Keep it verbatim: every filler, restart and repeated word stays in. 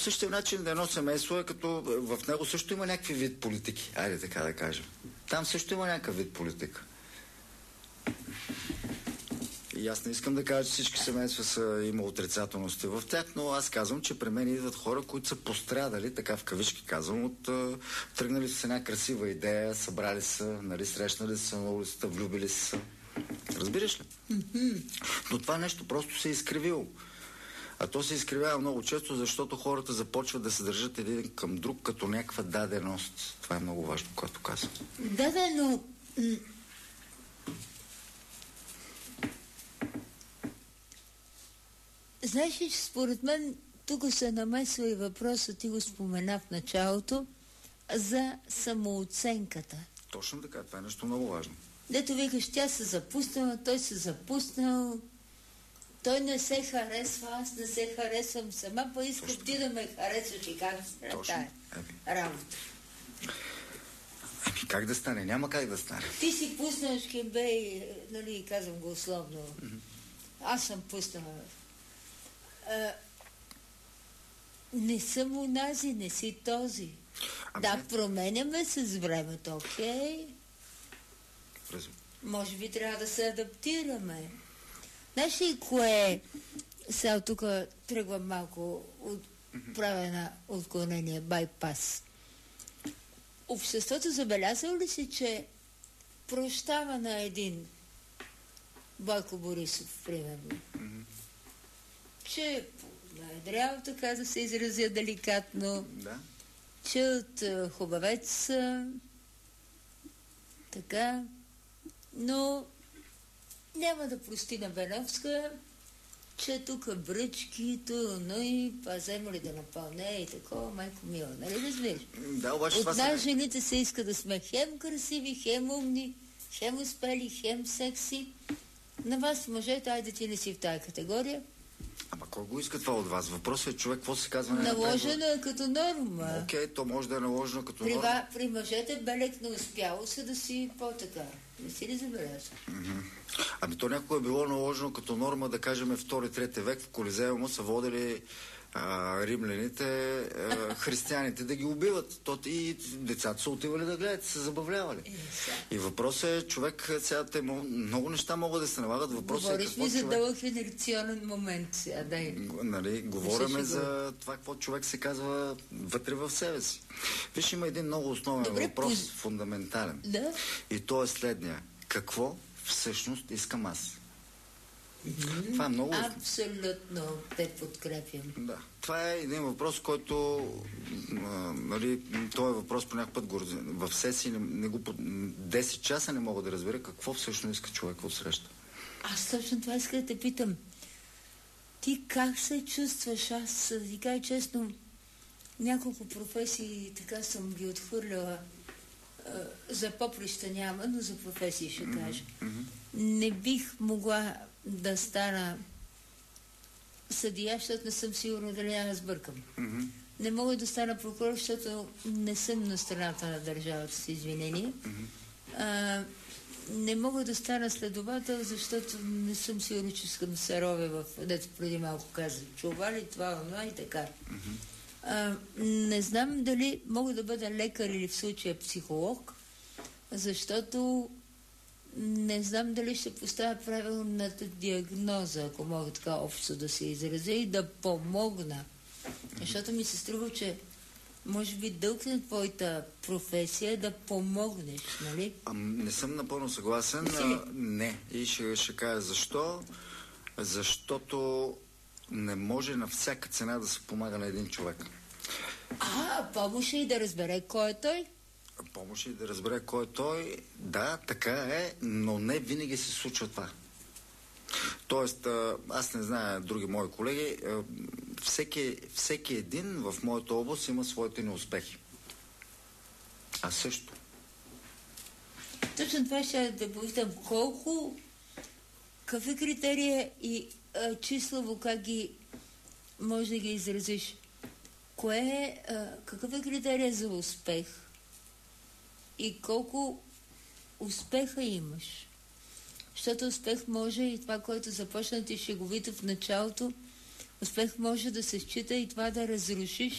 Същия начин да едно семейство е като в него също има някакви вид политики, айде така да кажем. Там също има някакъв вид политика. И аз не искам да кажа, че всички семейства са има отрицателности в тях, но аз казвам, че при мен идват хора, които са пострадали, така в кавички казвам, от uh, тръгнали с една красива идея, събрали са, нали, срещнали са на улицата, влюбили са. Разбираш ли? Mm-hmm. Но това нещо просто се е изкривило. А то се изкривява много често, защото хората започват да се държат един към друг като някаква даденост. Това е много важно, което казвам. Да, да, но... Знаеш ли, че според мен тук се намесва и въпросът, ти го спомена в началото, за самооценката. Точно така, това е нещо много важно. Дето викаш, тя се запуснала, той се запуснал, той не се харесва, аз не се харесвам сама, па искам ти да ме харесваш и как се тая работа. Ами как да стане? Няма как да стане. Ти си пуснал шкембей, нали, казвам го условно. Mm-hmm. Аз съм пуснала. А, не съм унази, не си този. Ами да, не... променяме се с времето, окей? Okay? Може би трябва да се адаптираме. Знаеш ли кое? Сега тук тръгвам малко от правена отклонение, байпас. Обществото забелязало ли си, че прощава на един Бойко Борисов, примерно? Mm-hmm. Че наедрял, така да се изразя деликатно, да. Че от uh, хубавец така, но няма да прости на Беновска, че тук бръчки, то, но и па взема ли да напълне и такова, майко мила, нали разбираш? Да, обаче от това нас жените се иска да сме хем красиви, хем умни, хем успели, хем секси. На вас мъжете, айде ти не си в тая категория. Ама кой го иска това от вас? Въпросът е човек, какво се казва? Не наложено е като норма. Окей, okay, то може да е наложено като при, норма. При мъжете белек не успяло се да си по-така. Не си ли забелязва? Mm-hmm. Ами то някога е било наложено като норма, да кажем, втори трети век в Колизеума са водили а, римляните, а, християните да ги убиват. То и децата са отивали да гледат, се забавлявали. И въпросът е, човек, сега те много неща могат да се налагат. Въпросът Говориш е какво ми за човек... дълъг енерционен момент сега, дай. Нали, говориме за това, какво човек се казва вътре в себе си. Виж, има един много основен Добре, въпрос, пуз... фундаментален. Да? И то е следния. Какво всъщност искам аз? Mm-hmm. Това е много... Абсолютно те подкрепям. Да. Това е един въпрос, който а, нали, той е въпрос по някакъв път в сесии не, не го, десет часа не мога да разбера какво всъщност иска човек от среща. Аз точно това иска да те питам. Ти как се чувстваш? Аз да ти кажа честно, няколко професии така съм ги отхвърляла. За поприща няма, но за професии ще кажа. Mm-hmm. Не бих могла да стана съдия, защото не съм сигурна дали няма сбъркам. Mm-hmm. Не мога да стана прокурор, защото не съм на страната на държавата с извинение. Mm-hmm. А, не мога да стана следовател, защото не съм сигурна, че искам да се ровя в... Дето преди малко казах, чува ли това, това и така. Mm-hmm. А, не знам дали мога да бъда лекар или в случая психолог, защото не знам дали ще поставя правилната диагноза, ако мога така общо да се изразя, и да помогна. Защото ми се струва, че може би дълг на твоята професия да помогнеш, нали? А, не съм напълно съгласен. А, не. И ще, ще кажа защо. Защото не може на всяка цена да се помага на един човек. А, помощ и да разбере кой е той? Помощ и да разбере кой е той, да, така е, но не винаги се случва това. Тоест, аз не знаю други мои колеги, всеки, всеки един в моята област има своите неуспехи. Аз също. Точно това ще да попитам. Колко, какви критерии и а, числово как ги може да ги изразиш? Кое е, а, какъв е критерия за успех? И колко успеха имаш? Защото успех може и това, което започна ти шеговито в началото, успех може да се счита и това да разрушиш